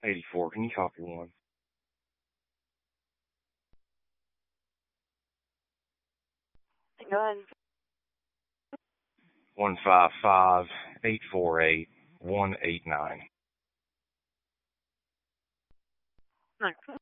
84. Can you copy one? 155-848-189. Go ahead.